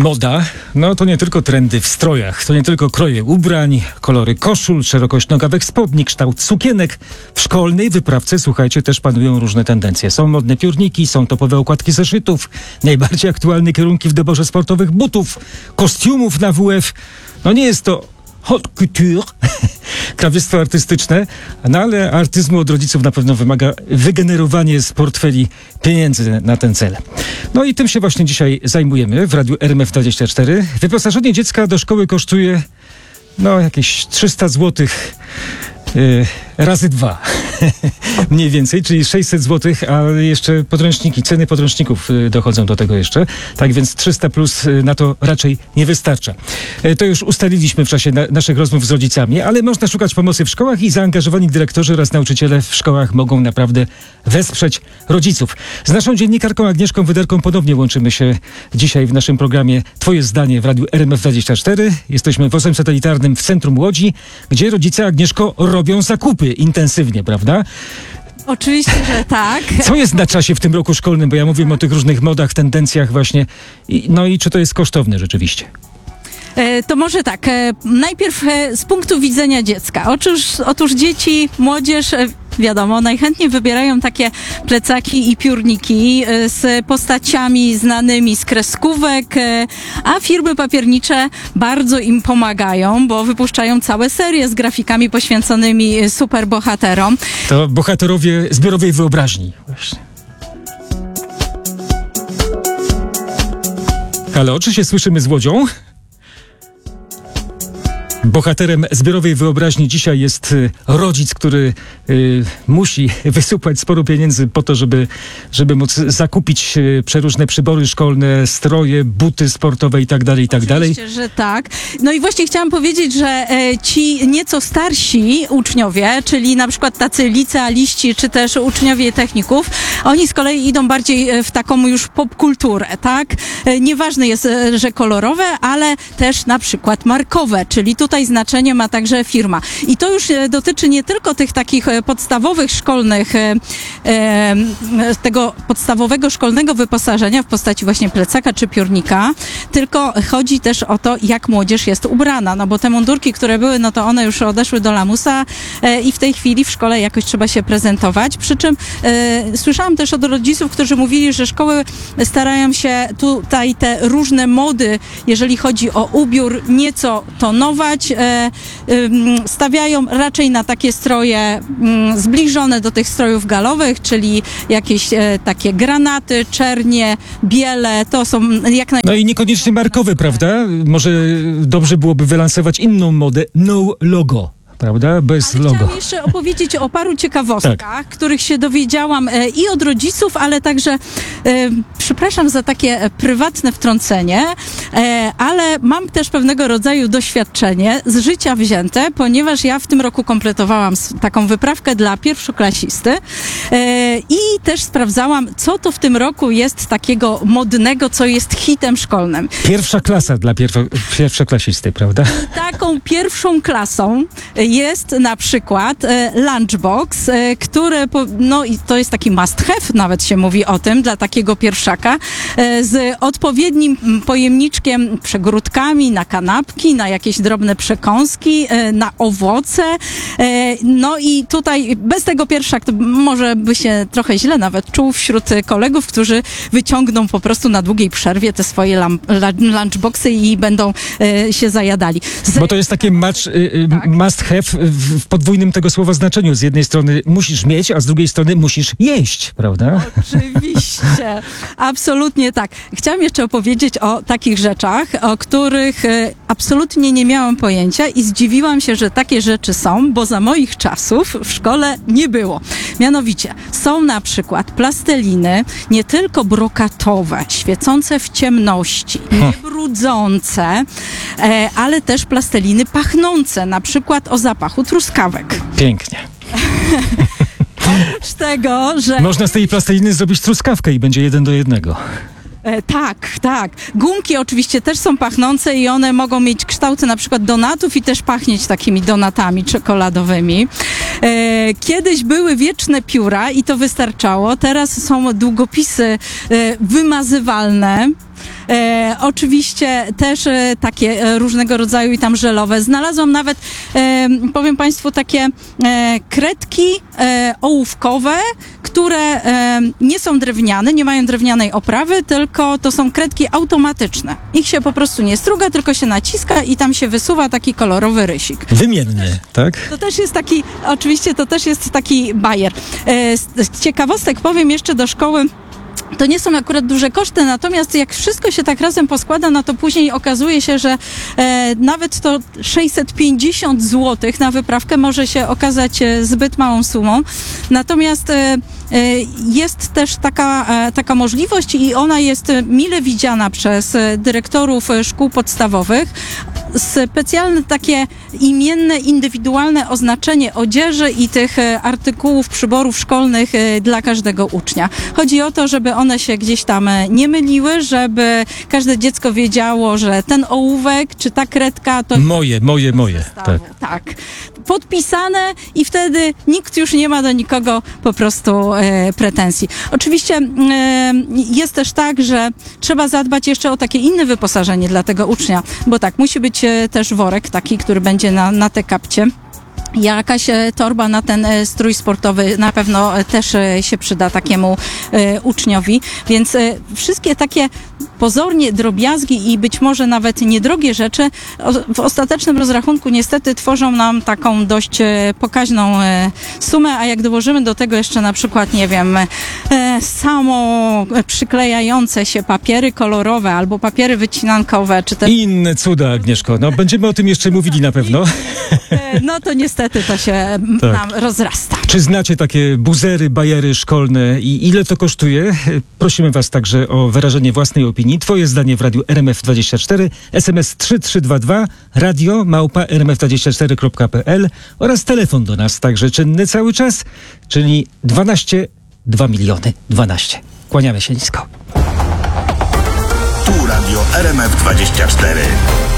Moda, no to nie tylko trendy w strojach, to nie tylko kroje ubrań, kolory koszul, szerokość nogawek spodni, kształt sukienek. W szkolnej wyprawce, słuchajcie, też panują różne tendencje. Są modne piórniki, są topowe okładki zeszytów, najbardziej aktualne kierunki w doborze sportowych butów, kostiumów na WF. No nie jest to haute couture, krawiectwo artystyczne, no ale artyzmu od rodziców na pewno wymaga wygenerowanie z portfeli pieniędzy na ten cel. No i tym się właśnie dzisiaj zajmujemy w Radiu RMF24. Wyposażenie dziecka do szkoły kosztuje jakieś 300 zł razy 2 mniej więcej, czyli 600 zł, a jeszcze podręczniki, ceny podręczników dochodzą do tego jeszcze. Tak więc 300 plus na to raczej nie wystarcza. To już ustaliliśmy w czasie naszych rozmów z rodzicami, ale można szukać pomocy w szkołach i zaangażowani dyrektorzy oraz nauczyciele w szkołach mogą naprawdę wesprzeć rodziców. Z naszą dziennikarką Agnieszką Wyderką ponownie łączymy się dzisiaj w naszym programie Twoje zdanie w Radiu RMF24. Jesteśmy wozem satelitarnym w centrum Łodzi, gdzie rodzice, Agnieszko, robią zakupy intensywnie, prawda? Oczywiście, że tak. Co jest na czasie w tym roku szkolnym? Bo ja mówię o tych różnych modach, tendencjach właśnie. I czy to jest kosztowne rzeczywiście? To może tak, najpierw z punktu widzenia dziecka. Otóż dzieci, młodzież, wiadomo, najchętniej wybierają takie plecaki i piórniki z postaciami znanymi z kreskówek, a firmy papiernicze bardzo im pomagają, bo wypuszczają całe serie z grafikami poświęconymi superbohaterom. To bohaterowie zbiorowej wyobraźni właśnie. Halo, czy się słyszymy z Łodzią? Bohaterem zbiorowej wyobraźni dzisiaj jest rodzic, który musi wysupłać sporo pieniędzy po to, żeby móc zakupić przeróżne przybory szkolne, stroje, buty sportowe i tak dalej, i tak dalej. Oczywiście, że tak. No i właśnie chciałam powiedzieć, że ci nieco starsi uczniowie, czyli na przykład tacy licealiści, czy też uczniowie techników, oni z kolei idą bardziej w taką już popkulturę, tak? Nieważne jest, że kolorowe, ale też na przykład markowe, czyli tutaj znaczenie ma także firma. I to już dotyczy nie tylko tych takich podstawowych szkolnych, tego podstawowego szkolnego wyposażenia w postaci właśnie plecaka czy piórnika, tylko chodzi też o to, jak młodzież jest ubrana, no bo te mundurki, które były, no to one już odeszły do lamusa i w tej chwili w szkole jakoś trzeba się prezentować. Przy czym słyszałam też od rodziców, którzy mówili, że szkoły starają się tutaj te różne mody, jeżeli chodzi o ubiór, nieco tonować, stawiają raczej na takie stroje zbliżone do tych strojów galowych, czyli jakieś takie granaty, czernie, biele, to są jak najbardziej... No i niekoniecznie markowe, prawda? Może dobrze byłoby wylansować inną modę, no logo. Prawda? Bez logo. Chciałam jeszcze opowiedzieć o paru ciekawostkach, których się dowiedziałam i od rodziców, ale także, przepraszam za takie prywatne wtrącenie, ale mam też pewnego rodzaju doświadczenie z życia wzięte, ponieważ ja w tym roku kompletowałam taką wyprawkę dla pierwszoklasisty i też sprawdzałam, co to w tym roku jest takiego modnego, co jest hitem szkolnym. Pierwsza klasa dla pierwszoklasisty, prawda? Taką pierwszą klasą jest na przykład lunchbox, który, i to jest taki must have, nawet się mówi o tym, dla takiego pierwszaka, z odpowiednim pojemniczkiem, przegródkami na kanapki, na jakieś drobne przekąski, na owoce. No i tutaj bez tego pierwszak to może by się trochę źle nawet czuł wśród kolegów, którzy wyciągną po prostu na długiej przerwie te swoje lunchboxy i będą się zajadali. Bo to jest takie must have w podwójnym tego słowa znaczeniu. Z jednej strony musisz mieć, a z drugiej strony musisz jeść, prawda? Oczywiście. Absolutnie tak. Chciałam jeszcze opowiedzieć o takich rzeczach, o których absolutnie nie miałam pojęcia i zdziwiłam się, że takie rzeczy są, bo za moich czasów w szkole nie było. Mianowicie są na przykład plasteliny nie tylko brokatowe, świecące w ciemności, nie brudzące, ale też plasteliny pachnące, na przykład o zapachu truskawek. Pięknie. Oprócz tego, że... Można z tej plasteliny zrobić truskawkę i będzie 1:1. Tak. Gumki oczywiście też są pachnące i one mogą mieć kształty na przykład donatów i też pachnieć takimi donatami czekoladowymi. Kiedyś były wieczne pióra i to wystarczało. Teraz są długopisy wymazywalne. Oczywiście też takie różnego rodzaju i tam żelowe. Znalazłam nawet, powiem Państwu, takie kredki ołówkowe, które nie są drewniane, nie mają drewnianej oprawy, tylko to są kredki automatyczne. Ich się po prostu nie struga, tylko się naciska i tam się wysuwa taki kolorowy rysik. Wymienny, tak? To też jest taki, oczywiście to też jest taki bajer. Z ciekawostek powiem jeszcze do szkoły, to nie są akurat duże koszty, natomiast jak wszystko się tak razem poskłada, no to później okazuje się, że nawet to 650 zł na wyprawkę może się okazać zbyt małą sumą. Natomiast jest też taka możliwość i ona jest mile widziana przez dyrektorów szkół podstawowych. Specjalne takie imienne, indywidualne oznaczenie odzieży i tych artykułów, przyborów szkolnych dla każdego ucznia. Chodzi o to, żeby one się gdzieś tam nie myliły, żeby każde dziecko wiedziało, że ten ołówek czy ta kredka to... Moje. Tak. Tak. Podpisane i wtedy nikt już nie ma do nikogo po prostu pretensji. Oczywiście jest też tak, że trzeba zadbać jeszcze o takie inne wyposażenie dla tego ucznia, bo tak, musi być też worek taki, który będzie na te kapcie. Jakaś torba na ten strój sportowy na pewno też się przyda takiemu uczniowi, więc wszystkie takie pozornie drobiazgi i być może nawet niedrogie rzeczy w ostatecznym rozrachunku niestety tworzą nam taką dość pokaźną sumę, a jak dołożymy do tego jeszcze na przykład, nie wiem, samo przyklejające się papiery kolorowe albo papiery wycinankowe, czy też... I inne cuda, Agnieszko. No, będziemy o tym jeszcze mówili na pewno. No to niestety to się nam rozrasta. Czy znacie takie buzery, bajery szkolne i ile to kosztuje? Prosimy Was także o wyrażenie własnej opinii. Twoje zdanie w radiu RMF24, SMS 3322, radio@rmf24.pl oraz telefon do nas także czynny cały czas, czyli 2 miliony 12. Kłaniamy się nisko. Tu radio RMF24.